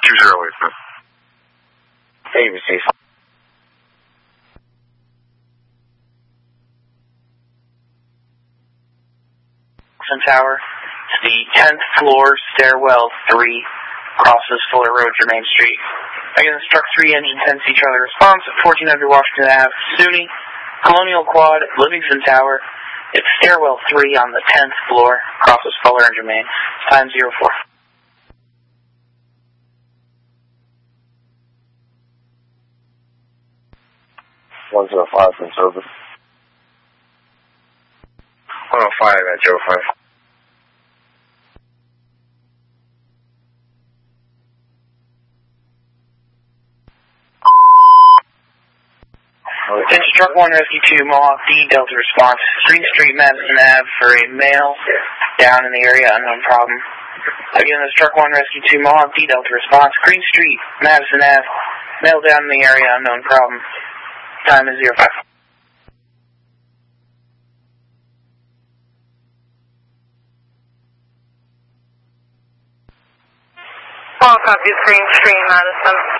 20 sir. ABC. Tower. It's the 10th floor, stairwell 3, crosses Fuller Road, Germain Street. Again, struck 3, engine 10, see Charlie response at 1400 Washington Ave, SUNY, Colonial Quad, Livingston Tower. It's stairwell 3 on the 10th floor, crosses Fuller and Germain. Time 04. 105 from service. 105 at 05. Attention Truck 1, Rescue 2, Mohawk D, Delta response. Green Street, Madison Ave for a male down in the area, unknown problem. Again, this Truck 1, Rescue 2, Mohawk D, Delta response. Green Street, Madison Ave, male down in the area, unknown problem. Time is 05. All copies, Green Street, Madison.